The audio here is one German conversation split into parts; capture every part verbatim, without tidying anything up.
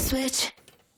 switch.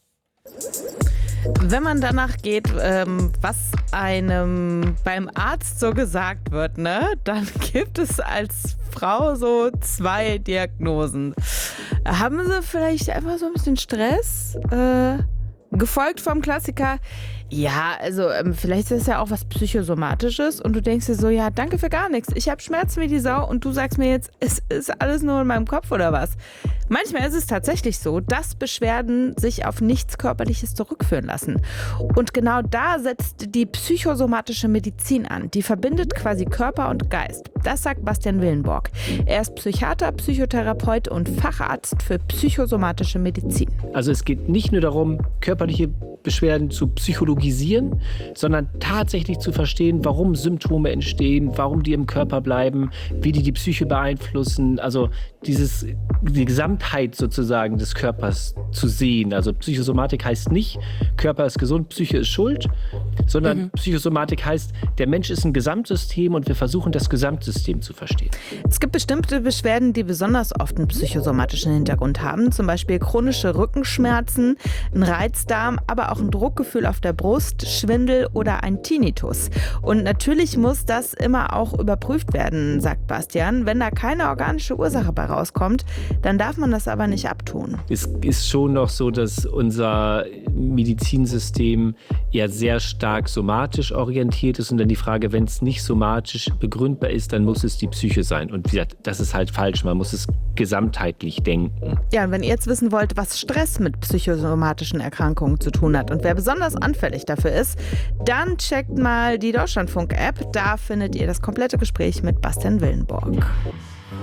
Wenn man danach geht, ähm, was einem beim Arzt so gesagt wird, ne, dann gibt es als Frau so zwei Diagnosen. Haben Sie vielleicht einfach so ein bisschen Stress? Äh, gefolgt vom Klassiker, ja, also ähm, vielleicht ist es ja auch was Psychosomatisches und du denkst dir so, ja, danke für gar nichts. Ich habe Schmerzen wie die Sau und du sagst mir jetzt, es ist alles nur in meinem Kopf oder was? Manchmal ist es tatsächlich so, dass Beschwerden sich auf nichts Körperliches zurückführen lassen. Und genau da setzt die psychosomatische Medizin an. Die verbindet quasi Körper und Geist. Das sagt Bastian Willenborg. Er ist Psychiater, Psychotherapeut und Facharzt für psychosomatische Medizin. Also es geht nicht nur darum, körperliche Beschwerden zu psychologisieren, sondern tatsächlich zu verstehen, warum Symptome entstehen, warum die im Körper bleiben, wie die die Psyche beeinflussen. Also dieses, die Gesamtheit sozusagen des Körpers zu sehen. Also Psychosomatik heißt nicht, Körper ist gesund, Psyche ist schuld, sondern mhm. Psychosomatik heißt, der Mensch ist ein Gesamtsystem und wir versuchen, das Gesamtsystem zu verstehen. Es gibt bestimmte Beschwerden, die besonders oft einen psychosomatischen Hintergrund haben. Zum Beispiel chronische Rückenschmerzen, ein Reizdarm, aber auch ein Druckgefühl auf der Brust, Schwindel oder ein Tinnitus. Und natürlich muss das immer auch überprüft werden, sagt Bastian. Wenn da keine organische Ursache bei rauskommt, dann darf man das aber nicht abtun. Es ist schon noch so, dass unser Medizinsystem ja sehr stark somatisch orientiert ist. Und dann die Frage, wenn es nicht somatisch begründbar ist, dann muss es die Psyche sein. Und wie gesagt, das ist halt falsch. Man muss es gesamtheitlich denken. Ja, und wenn ihr jetzt wissen wollt, was Stress mit psychosomatischen Erkrankungen zu tun hat und wer besonders anfällig dafür ist, dann checkt mal die Deutschlandfunk-App. Da findet ihr das komplette Gespräch mit Bastian Willenborg.